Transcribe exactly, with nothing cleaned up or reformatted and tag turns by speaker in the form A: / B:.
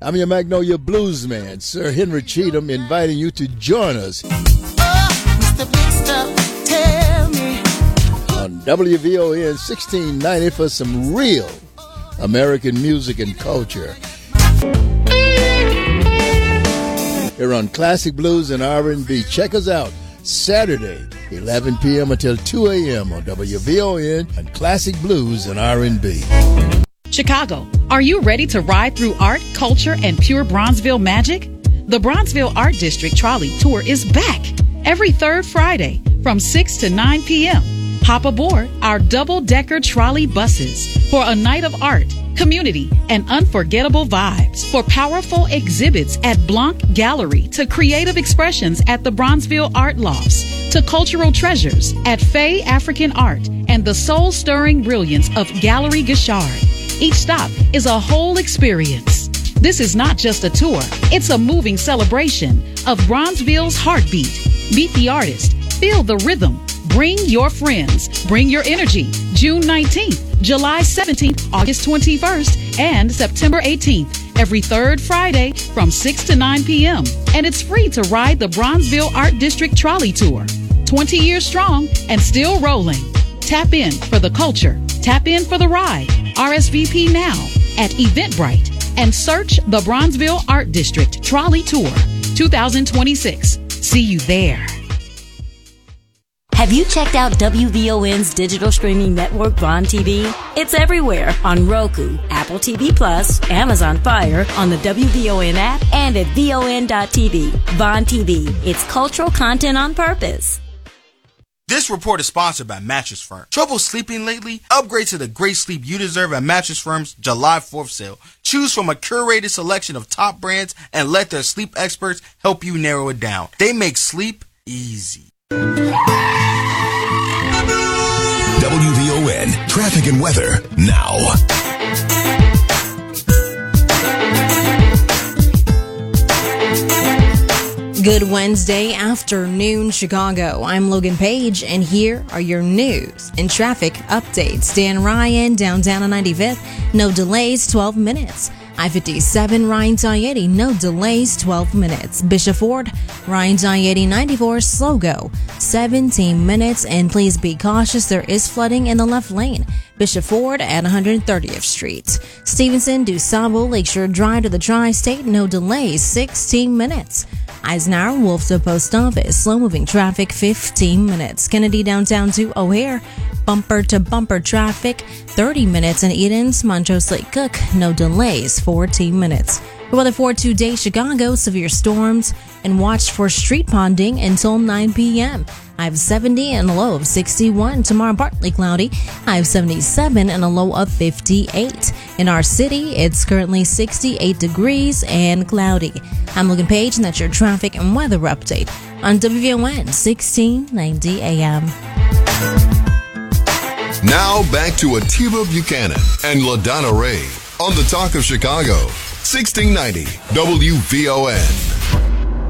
A: I'm your Magnolia Blues man, Sir Henry Cheatham, inviting you to join us
B: Oh, Mister Big Stuff, tell me.
A: on W V O N sixteen ninety for some real American music and culture. Here on Classic Blues and R and B. Check us out Saturday, eleven p.m. until two a.m. on W V O N and Classic Blues and R and B.
C: Chicago, are you ready to ride through art, culture, and pure Bronzeville magic? The Bronzeville Art District Trolley Tour is back every third Friday from six to nine p.m. Hop aboard our double-decker trolley buses for a night of art, community, and unforgettable vibes. For powerful exhibits at Blanc Gallery to creative expressions at the Bronzeville Art Lofts to cultural treasures at Fay African Art and the soul-stirring brilliance of Gallery Gashard. Each stop is a whole experience. This is not just a tour, it's a moving celebration of Bronzeville's heartbeat. Meet the artist, feel the rhythm, bring your friends, bring your energy. June nineteenth, July seventeenth, August twenty-first, and September eighteenth, every third Friday from six to nine p.m. And it's free to ride the Bronzeville Art District Trolley Tour. twenty years strong and still rolling. Tap in for the culture. Tap in for the ride. R S V P now at Eventbrite and search the Bronzeville Art District Trolley Tour twenty twenty-six. See you there.
D: Have you checked out W V O N's digital streaming network, Vaughn T V? It's everywhere on Roku, Apple T V Plus, Amazon Fire, on the W V O N app, and at V O N dot T V. Vaughn T V. It's cultural content on purpose.
E: This report is sponsored by Mattress Firm. Trouble sleeping lately? Upgrade to the great sleep you deserve at Mattress Firm's July fourth sale. Choose from a curated selection of top brands and let their sleep experts help you narrow it down. They make sleep easy.
F: W V O N Traffic and Weather now.
G: Good Wednesday afternoon, Chicago. I'm Logan Page, and here are your news and traffic updates. Dan Ryan, downtown on ninety-fifth, no delays, twelve minutes. I fifty-seven, Ryan's I eighty, no delays, twelve minutes. Bishop Ford, Ryan's I eighty, ninety-four, slow go, seventeen minutes. And please be cautious, there is flooding in the left lane. Bishop Ford at one hundred thirtieth Street. Stevenson, DuSable, Lakeshore Drive to the Tri-State, no delays, sixteen minutes. Eisenhower, Wolf to Post Office, slow-moving traffic, fifteen minutes. Kennedy downtown to O'Hare, bumper-to-bumper traffic, thirty minutes. And Edens, Montrose Lake Cook, no delays, fourteen minutes. The weather for today, Chicago, severe storms, and watch for street ponding until nine p.m. I have seventy and a low of sixty-one. Tomorrow, partly cloudy. I have seventy-seven and a low of fifty-eight. In our city, it's currently sixty-eight degrees and cloudy. I'm Logan Page, and that's your traffic and weather update on W V O N sixteen ninety A M.
F: Now back to Atiba Buchanan and LaDonna Ray on the Talk of Chicago, sixteen ninety W V O N.